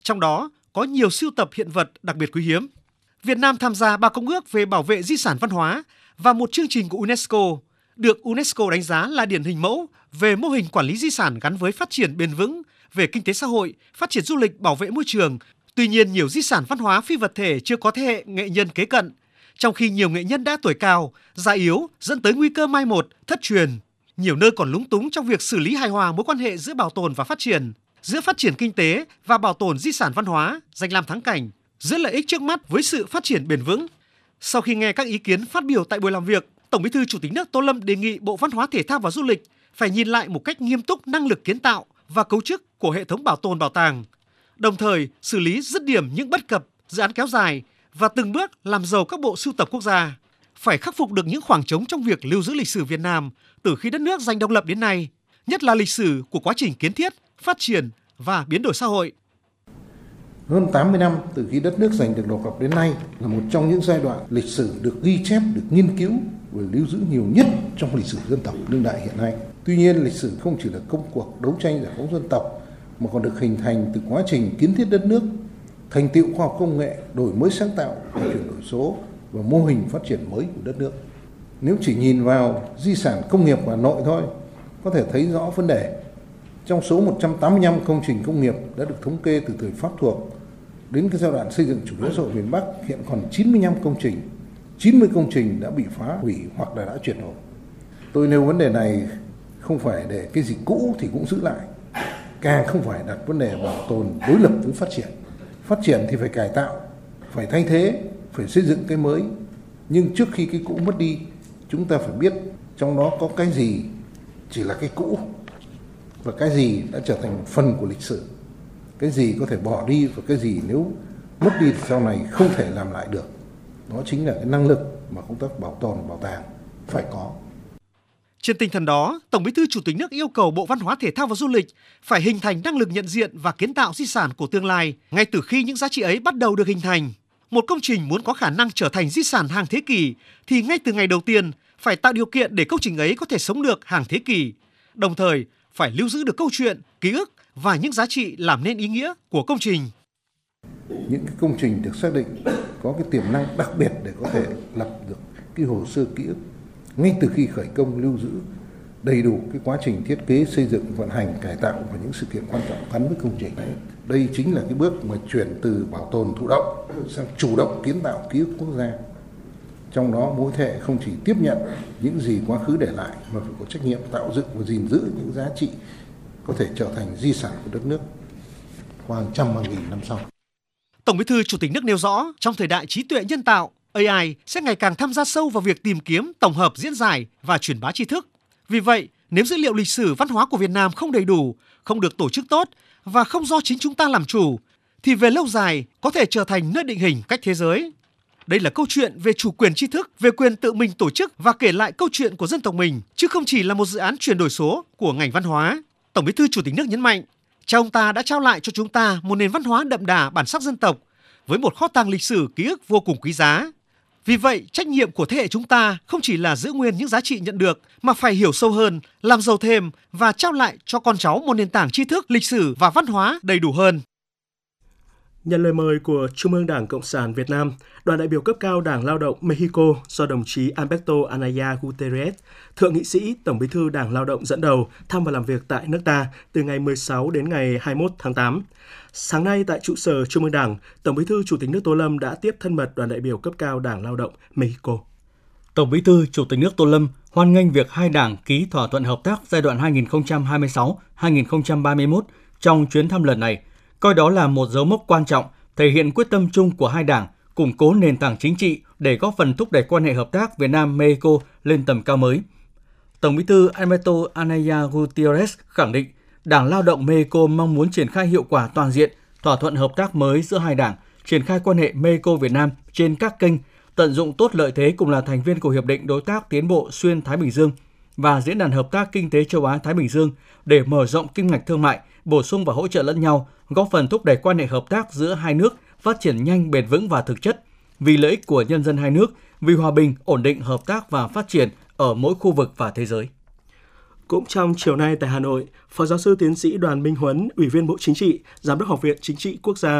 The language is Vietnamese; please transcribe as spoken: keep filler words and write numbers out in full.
Trong đó có nhiều sưu tập hiện vật đặc biệt quý hiếm. Việt Nam tham gia ba công ước về bảo vệ di sản văn hóa và một chương trình của UNESCO, được UNESCO đánh giá là điển hình mẫu về mô hình quản lý di sản gắn với phát triển bền vững về kinh tế xã hội, phát triển du lịch, bảo vệ môi trường. Tuy nhiên, nhiều di sản văn hóa phi vật thể chưa có thế hệ nghệ nhân kế cận, trong khi nhiều nghệ nhân đã tuổi cao, già yếu dẫn tới nguy cơ mai một, thất truyền. Nhiều nơi còn lúng túng trong việc xử lý hài hòa mối quan hệ giữa bảo tồn và phát triển, giữa phát triển kinh tế và bảo tồn di sản văn hóa, danh lam thắng cảnh, giữa lợi ích trước mắt với sự phát triển bền vững. Sau khi nghe các ý kiến phát biểu tại buổi làm việc, Tổng Bí thư Chủ tịch nước Tô Lâm đề nghị Bộ Văn hóa Thể thao và Du lịch phải nhìn lại một cách nghiêm túc năng lực kiến tạo và cấu trúc của hệ thống bảo tồn bảo tàng, đồng thời xử lý dứt điểm những bất cập, dự án kéo dài và từng bước làm giàu các bộ sưu tập quốc gia. Phải khắc phục được những khoảng trống trong việc lưu giữ lịch sử Việt Nam từ khi đất nước giành độc lập đến nay, nhất là lịch sử của quá trình kiến thiết, phát triển và biến đổi xã hội. Hơn tám mươi năm từ khi đất nước giành được độc lập đến nay là một trong những giai đoạn lịch sử được ghi chép, được nghiên cứu và lưu giữ nhiều nhất trong lịch sử dân tộc đương đại hiện nay. Tuy nhiên, lịch sử không chỉ là công cuộc đấu tranh giải phóng dân tộc mà còn được hình thành từ quá trình kiến thiết đất nước, thành tựu khoa học công nghệ, đổi mới sáng tạo, chuyển đổi số và mô hình phát triển mới của đất nước. Nếu chỉ nhìn vào di sản công nghiệp Hà Nội thôi, có thể thấy rõ vấn đề. Trong số một trăm tám mươi lăm công trình công nghiệp đã được thống kê từ thời Pháp thuộc đến cái giai đoạn xây dựng chủ nghĩa xã hội miền Bắc, hiện còn chín mươi lăm công trình, chín mươi công trình đã bị phá hủy hoặc là đã chuyển đổi. Tôi nêu vấn đề này không phải để cái gì cũ thì cũng giữ lại, càng không phải đặt vấn đề bảo tồn đối lập với phát triển. Phát triển thì phải cải tạo, phải thay thế, phải xây dựng cái mới. Nhưng trước khi cái cũ mất đi, chúng ta phải biết trong đó có cái gì chỉ là cái cũ và cái gì đã trở thành một phần của lịch sử. Cái gì có thể bỏ đi và cái gì nếu mất đi thì sau này không thể làm lại được. Đó chính là cái năng lực mà công tác bảo tồn bảo tàng phải có. Trên tinh thần đó, Tổng Bí thư Chủ tịch nước yêu cầu Bộ Văn hóa Thể thao và Du lịch phải hình thành năng lực nhận diện và kiến tạo di sản của tương lai ngay từ khi những giá trị ấy bắt đầu được hình thành. Một công trình muốn có khả năng trở thành di sản hàng thế kỷ thì ngay từ ngày đầu tiên phải tạo điều kiện để công trình ấy có thể sống được hàng thế kỷ. Đồng thời, phải lưu giữ được câu chuyện, ký ức và những giá trị làm nên ý nghĩa của công trình. Những cái công trình được xác định có cái tiềm năng đặc biệt để có thể lập được cái hồ sơ ký ức ngay từ khi khởi công, lưu giữ đầy đủ cái quá trình thiết kế, xây dựng, vận hành, cải tạo và những sự kiện quan trọng gắn với công trình đấy. Đây chính là cái bước mà chuyển từ bảo tồn thụ động sang chủ động kiến tạo ký ức quốc gia. Trong đó mỗi thế hệ không chỉ tiếp nhận những gì quá khứ để lại mà phải có trách nhiệm tạo dựng và gìn giữ những giá trị có thể trở thành di sản của đất nước qua hàng trăm hàng nghìn năm sau. Tổng Bí thư Chủ tịch nước nêu rõ, trong thời đại trí tuệ nhân tạo, a i sẽ ngày càng tham gia sâu vào việc tìm kiếm, tổng hợp, diễn giải và truyền bá tri thức. Vì vậy, nếu dữ liệu lịch sử văn hóa của Việt Nam không đầy đủ, không được tổ chức tốt và không do chính chúng ta làm chủ, thì về lâu dài có thể trở thành nơi định hình cách thế giới. Đây là câu chuyện về chủ quyền tri thức, về quyền tự mình tổ chức và kể lại câu chuyện của dân tộc mình, chứ không chỉ là một dự án chuyển đổi số của ngành văn hóa. Tổng Bí thư Chủ tịch nước nhấn mạnh, cha ông ta đã trao lại cho chúng ta một nền văn hóa đậm đà bản sắc dân tộc với một kho tàng lịch sử ký ức vô cùng quý giá. Vì vậy, trách nhiệm của thế hệ chúng ta không chỉ là giữ nguyên những giá trị nhận được mà phải hiểu sâu hơn, làm giàu thêm và trao lại cho con cháu một nền tảng tri thức, lịch sử và văn hóa đầy đủ hơn. Nhận lời mời của Trung ương Đảng Cộng sản Việt Nam, đoàn đại biểu cấp cao Đảng Lao động Mexico do đồng chí Alberto Anaya Gutierrez, Thượng nghị sĩ Tổng Bí thư Đảng Lao động dẫn đầu thăm và làm việc tại nước ta từ ngày mười sáu đến ngày hai mươi mốt tháng tám. Sáng nay tại trụ sở Trung ương Đảng, Tổng Bí thư Chủ tịch nước Tô Lâm đã tiếp thân mật đoàn đại biểu cấp cao Đảng Lao động Mexico. Tổng Bí thư Chủ tịch nước Tô Lâm hoan nghênh việc hai đảng ký thỏa thuận hợp tác giai đoạn hai nghìn không trăm hai mươi sáu đến hai nghìn không trăm ba mươi mốt trong chuyến thăm lần này, coi đó là một dấu mốc quan trọng, thể hiện quyết tâm chung của hai đảng củng cố nền tảng chính trị để góp phần thúc đẩy quan hệ hợp tác Việt Nam-Mexico lên tầm cao mới. Tổng Bí thư Alberto Anaya Gutierrez khẳng định Đảng Lao động Mexico mong muốn triển khai hiệu quả toàn diện thỏa thuận hợp tác mới giữa hai đảng, triển khai quan hệ Mexico-Việt Nam trên các kênh, tận dụng tốt lợi thế cùng là thành viên của Hiệp định Đối tác Tiến bộ Xuyên Thái Bình Dương và Diễn đàn Hợp tác Kinh tế Châu Á-Thái Bình Dương để mở rộng kim ngạch thương mại, bổ sung và hỗ trợ lẫn nhau, góp phần thúc đẩy quan hệ hợp tác giữa hai nước phát triển nhanh, bền vững và thực chất, vì lợi ích của nhân dân hai nước, vì hòa bình, ổn định, hợp tác và phát triển ở mỗi khu vực và thế giới. Cũng trong chiều nay tại Hà Nội, Phó giáo sư tiến sĩ Đoàn Minh Huấn, Ủy viên Bộ Chính trị, Giám đốc Học viện Chính trị Quốc gia